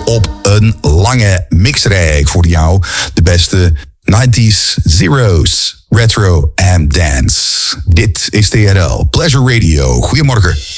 op een lange mixrij voor jou. De beste 90s, zeros, retro en dance. Dit is TRL Pleasure Radio. Goedemorgen.